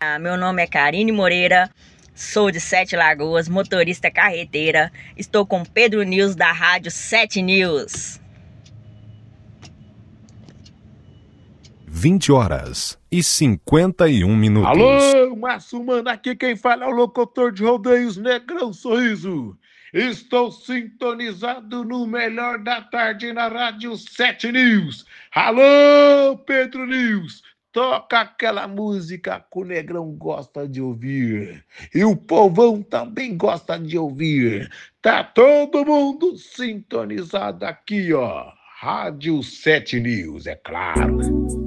Meu nome é Karine Moreira, sou de Sete Lagoas, motorista carreteira. Estou com Pedro News da Rádio 7 News. 20h51. Alô, Márcio Mano, aqui quem fala é o locutor de rodeios Negrão Sorriso. Estou sintonizado no melhor da tarde na Rádio 7 News. Alô, Pedro News, toca aquela música que o Negrão gosta de ouvir. E o povão também gosta de ouvir. Tá todo mundo sintonizado aqui, ó. Rádio 7 News, é claro.